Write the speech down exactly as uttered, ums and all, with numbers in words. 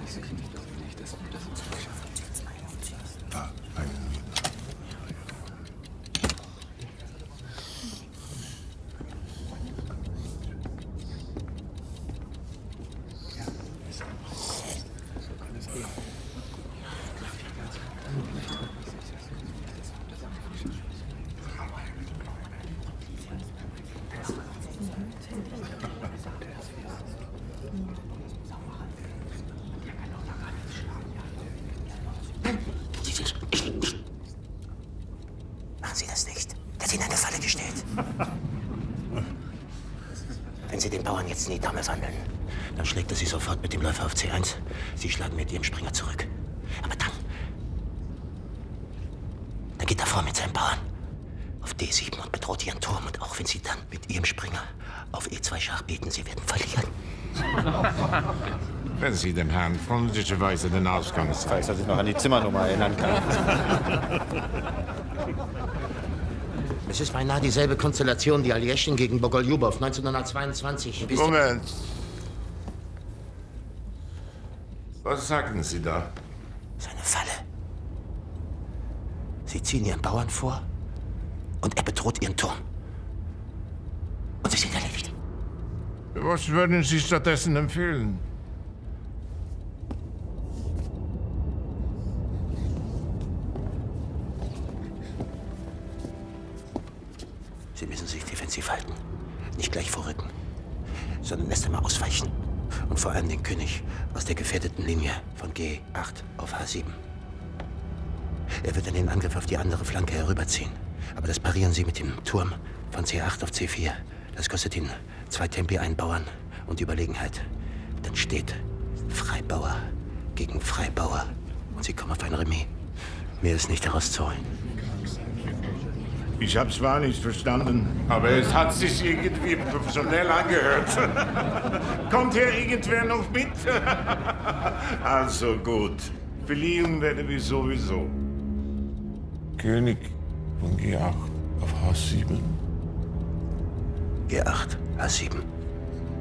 Ah, eine Minute. Machen Sie das nicht. Der hat Ihnen eine Falle gestellt. Wenn Sie den Bauern jetzt in die Dame wandeln, dann schlägt er Sie sofort mit dem Läufer auf C eins. Sie schlagen mit Ihrem Springer zurück. Aber dann... Dann geht er vor mit seinen Bauern auf D sieben und bedroht Ihren Turm. Und auch wenn Sie dann mit Ihrem Springer auf E zwei Schach beten, Sie werden verlieren. Wenn Sie dem Herrn freundlicherweise den Ausgang zeigen. Falls er sich noch an die Zimmernummer erinnern kann. Es ist beinahe dieselbe Konstellation wie Aljeschin gegen Bogoljubow neunzehnhundertzweiundzwanzig. Moment. Was sagten Sie da? Seine Falle. Sie ziehen Ihren Bauern vor und er bedroht Ihren Turm. Und Sie sind erledigt. Was würden Sie stattdessen empfehlen? Sie müssen sich defensiv halten. Nicht gleich vorrücken, sondern erst einmal ausweichen. Und vor allem den König aus der gefährdeten Linie von G acht auf H sieben. Er wird dann den Angriff auf die andere Flanke herüberziehen. Aber das parieren Sie mit dem Turm von C acht auf C vier. Das kostet Ihnen zwei Tempi, einen Bauern und Überlegenheit. Dann steht Freibauer gegen Freibauer. Und Sie kommen auf ein Remis. Mehr ist nicht herauszuholen. Ich habe zwar nicht verstanden, aber es hat sich irgendwie professionell angehört. Kommt hier irgendwer noch mit? Also gut. Verlieren werden wir sowieso. König von G acht auf H sieben. G acht, H sieben.